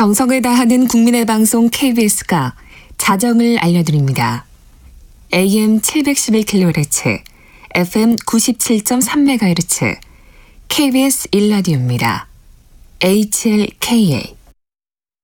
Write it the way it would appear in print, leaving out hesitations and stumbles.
정성을 다하는 국민의 방송 KBS가 자정을 알려드립니다. AM 711kHz, FM 97.3MHz, KBS 1라디오입니다. HLKA